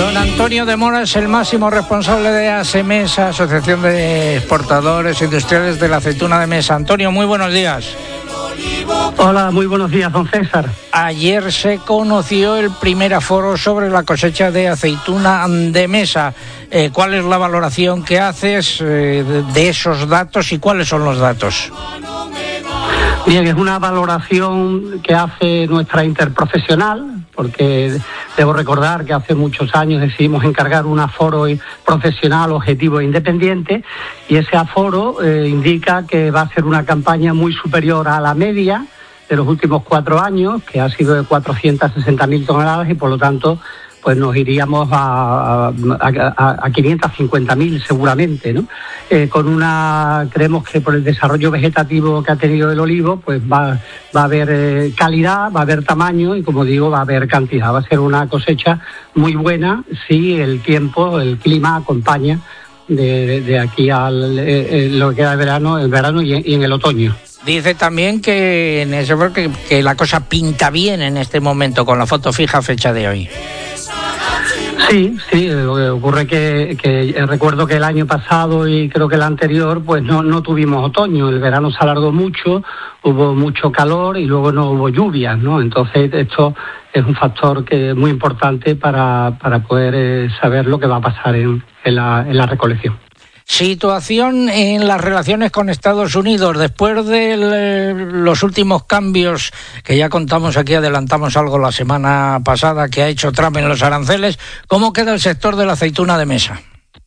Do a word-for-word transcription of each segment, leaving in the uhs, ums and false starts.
Don Antonio de Mora es el máximo responsable de ASEMESA, Asociación de Exportadores Industriales de la Aceituna de Mesa. Antonio, muy buenos días. Hola, muy buenos días, don César. Ayer se conoció el primer aforo sobre la cosecha de aceituna de mesa. Eh, ¿Cuál es la valoración que haces eh, de, de esos datos y cuáles son los datos? Bien, es una valoración que hace nuestra interprofesional, porque debo recordar que hace muchos años decidimos encargar un aforo profesional, objetivo e independiente, y ese aforo eh, indica que va a ser una campaña muy superior a la media de los últimos cuatro años, que ha sido de cuatrocientas sesenta mil toneladas, y por lo tanto pues nos iríamos a, a, a, a quinientas cincuenta mil seguramente, ¿no? Eh, con una, creemos que por el desarrollo vegetativo que ha tenido el olivo, pues va, va a haber eh, calidad, va a haber tamaño y, como digo, va a haber cantidad. Va a ser una cosecha muy buena si el tiempo, el clima acompaña de, de, de aquí al eh, lo que queda de verano, el verano y, y en el otoño. Dice también que en ese que, que la cosa pinta bien en este momento con la foto fija fecha de hoy. Sí, sí, ocurre que, que recuerdo que el año pasado y creo que el anterior pues no, no tuvimos otoño, el verano se alargó mucho, hubo mucho calor y luego no hubo lluvias, ¿no? Entonces esto es un factor que es muy importante para, para poder eh, saber lo que va a pasar en, en, la, en la recolección. Situación en las relaciones con Estados Unidos después de los últimos cambios que ya contamos aquí, adelantamos algo la semana pasada que ha hecho Trump en los aranceles. ¿Cómo queda el sector de la aceituna de mesa?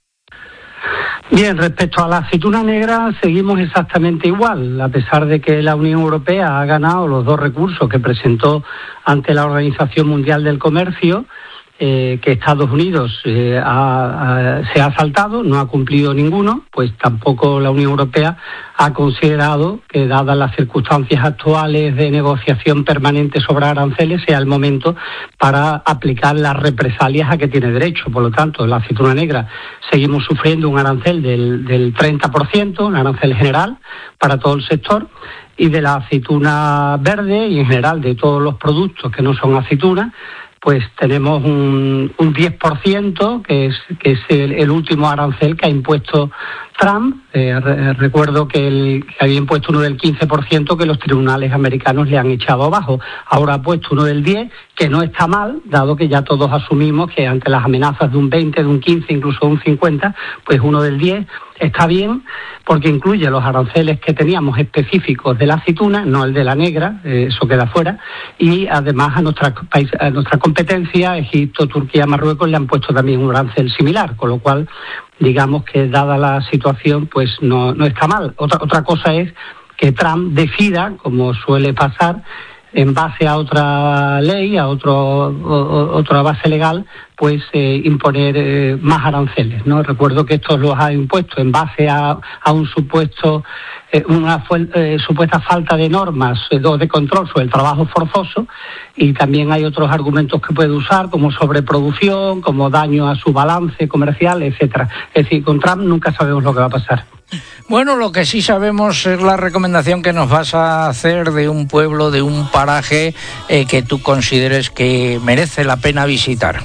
Bien, respecto a la aceituna negra seguimos exactamente igual, a pesar de que la Unión Europea ha ganado los dos recursos que presentó ante la Organización Mundial del Comercio. Eh, que Estados Unidos eh, ha, ha, se ha saltado, no ha cumplido ninguno, pues tampoco la Unión Europea ha considerado que, dadas las circunstancias actuales de negociación permanente sobre aranceles, sea el momento para aplicar las represalias a que tiene derecho. Por lo tanto, la aceituna negra seguimos sufriendo un arancel del, del treinta por ciento, un arancel general para todo el sector, y de la aceituna verde y en general de todos los productos que no son aceituna, pues tenemos un, un diez por ciento, que es, que es el, el último arancel que ha impuesto Trump. Eh, re, recuerdo que, el, que había impuesto uno del quince por ciento que los tribunales americanos le han echado abajo. Ahora ha puesto uno del diez por ciento, que no está mal, dado que ya todos asumimos que ante las amenazas de un veinte por ciento, de un quince por ciento, incluso de un cincuenta por ciento, pues uno del diez por ciento está bien, porque incluye los aranceles que teníamos específicos de la aceituna, no el de la negra, eh, eso queda fuera, y además a nuestra, a nuestra competencia, Egipto, Turquía, Marruecos, le han puesto también un arancel similar, con lo cual, digamos que dada la situación, pues no, no está mal. Otra, otra cosa es que Trump decida, como suele pasar, en base a otra ley, a otro, o, otra base legal, pues eh, imponer eh, más aranceles, ¿no? Recuerdo que estos los ha impuesto en base a, a un supuesto, eh, una eh, supuesta falta de normas eh, de control sobre el trabajo forzoso, y también hay otros argumentos que puede usar, como sobreproducción, como daño a su balance comercial, etcétera. Es decir, con Trump nunca sabemos lo que va a pasar. Bueno, lo que sí sabemos es la recomendación que nos vas a hacer de un pueblo, de un paraje eh, que tú consideres que merece la pena visitar.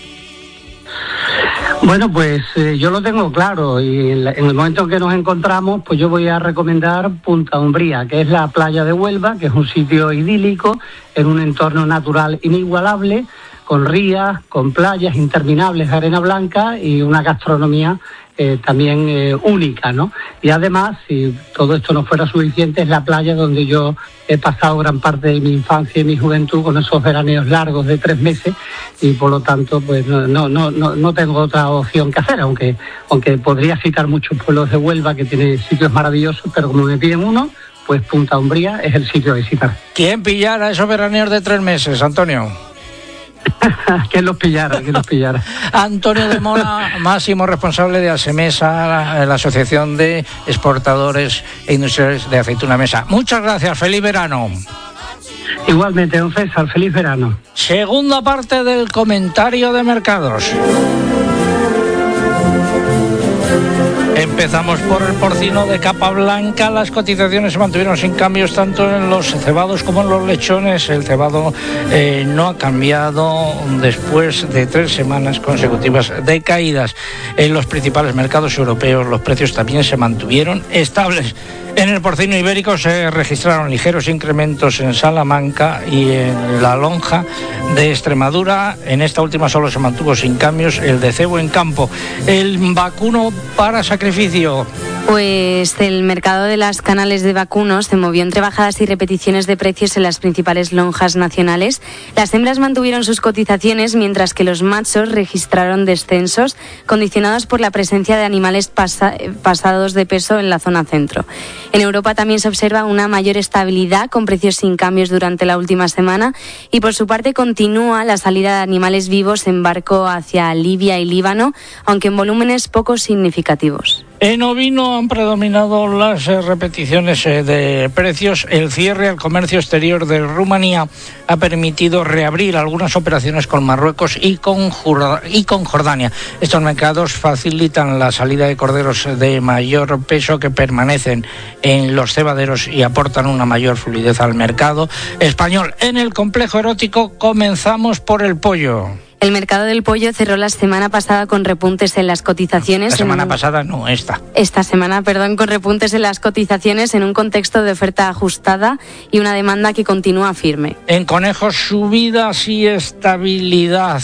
Bueno, pues eh, yo lo tengo claro, y en, la, en el momento en que nos encontramos, pues yo voy a recomendar Punta Umbría, que es la playa de Huelva, que es un sitio idílico, en un entorno natural inigualable, con rías, con playas interminables de arena blanca y una gastronomía eh, también eh, única, ¿no? Y además, si todo esto no fuera suficiente, es la playa donde yo he pasado gran parte de mi infancia y mi juventud, con esos veraneos largos de tres meses, y por lo tanto pues no no no no tengo otra opción que hacer, aunque aunque podría citar muchos pueblos de Huelva que tienen sitios maravillosos, pero como me piden uno, pues Punta Umbría es el sitio a visitar. ¿Quién pillara esos veraneos de tres meses, Antonio? que los pillara, que los pillara. Antonio de Mora, máximo responsable de ASEMESA, la, la Asociación de Exportadores e Industriales de Aceituna Mesa. Muchas gracias, feliz verano. Igualmente, don César, feliz verano. Segunda parte del comentario de mercados. Empezamos por el porcino de capa blanca. Las cotizaciones se mantuvieron sin cambios tanto en los cebados como en los lechones. El cebado eh, no ha cambiado después de tres semanas consecutivas de caídas. En los principales mercados europeos los precios también se mantuvieron estables. En el porcino ibérico se registraron ligeros incrementos en Salamanca y en la lonja de Extremadura. En esta última solo se mantuvo sin cambios el de cebo en campo. El vacuno para sacrificio. Pues el mercado de las canales de vacunos se movió entre bajadas y repeticiones de precios en las principales lonjas nacionales. Las hembras mantuvieron sus cotizaciones, mientras que los machos registraron descensos condicionados por la presencia de animales pasa- pasados de peso en la zona centro. En Europa también se observa una mayor estabilidad, con precios sin cambios durante la última semana, y por su parte continúa la salida de animales vivos en barco hacia Libia y Líbano, aunque en volúmenes poco significativos. En ovino han predominado las eh, repeticiones eh, de precios. El cierre al comercio exterior de Rumanía ha permitido reabrir algunas operaciones con Marruecos y con, Jur- y con Jordania. Estos mercados facilitan la salida de corderos de mayor peso que permanecen en los cebaderos y aportan una mayor fluidez al mercado español. En el complejo erótico comenzamos por el pollo. El mercado del pollo cerró la semana pasada con repuntes en las cotizaciones. La semana en un... pasada no, esta. Esta semana, perdón, con repuntes en las cotizaciones en un contexto de oferta ajustada y una demanda que continúa firme. En conejos, subidas y estabilidad.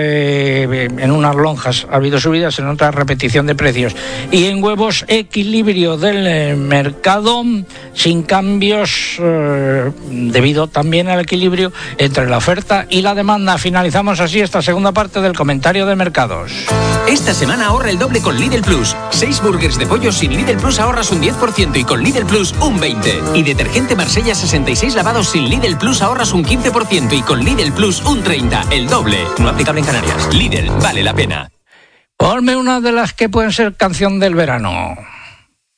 Eh, en unas lonjas ha habido subidas, en otras repetición de precios. Y en huevos, equilibrio del eh, mercado, sin cambios, eh, debido también al equilibrio entre la oferta y la demanda. Finalizamos así esta segunda segunda parte del comentario de mercados. Esta semana ahorra el doble con Lidl Plus. Seis burgers de pollo sin Lidl Plus ahorras un diez por ciento y con Lidl Plus un veinte por ciento. Y detergente Marsella sesenta y seis lavados sin Lidl Plus ahorras un quince por ciento y con Lidl Plus un treinta por ciento. El doble. No aplicable en Canarias. Lidl, vale la pena. Ponme una de las que pueden ser canción del verano.